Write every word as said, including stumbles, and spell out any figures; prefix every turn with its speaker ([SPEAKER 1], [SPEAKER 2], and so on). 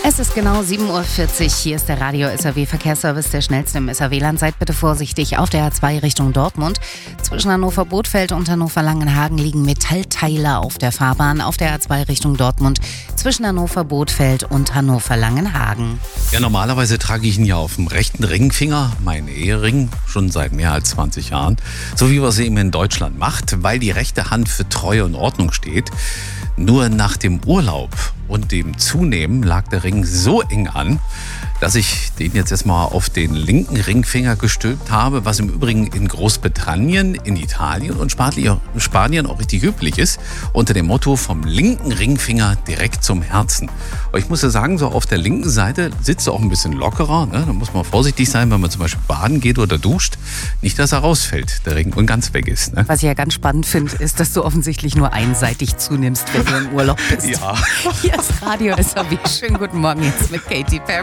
[SPEAKER 1] Es ist genau sieben Uhr vierzig. Hier ist der Radio-S R W-Verkehrsservice, der schnellste im S R W-Land. Seid bitte vorsichtig auf der A zwei Richtung Dortmund. Zwischen Hannover-Bothfeld und Hannover-Langenhagen liegen Metallteile auf der Fahrbahn. Auf der A zwei Richtung Dortmund zwischen Hannover-Bothfeld und Hannover-Langenhagen.
[SPEAKER 2] Ja, normalerweise trage ich ihn ja auf dem rechten Ringfinger, meinen Ehering, schon seit mehr als zwanzig Jahren. So wie man es eben in Deutschland macht, weil die rechte Hand für Treue und Ordnung steht. Nur nach dem Urlaub und dem Zunehmen lag der Ring so eng an, dass ich den jetzt erstmal auf den linken Ringfinger gestülpt habe, was im Übrigen in Großbritannien, in Italien und Spanien auch richtig üblich ist, unter dem Motto vom linken Ringfinger direkt zum Herzen. Aber ich muss ja sagen, so auf der linken Seite sitzt er auch ein bisschen lockerer, ne? Da muss man vorsichtig sein, wenn man zum Beispiel baden geht oder duscht. Nicht, dass er rausfällt, der Ring, und ganz weg ist. Ne?
[SPEAKER 1] Was ich ja ganz spannend finde, ist, dass du offensichtlich nur einseitig zunimmst, wenn du im Urlaub bist.
[SPEAKER 2] Ja.
[SPEAKER 1] Hier ist Radio S R W. Schönen guten Morgen jetzt mit Katy Perry.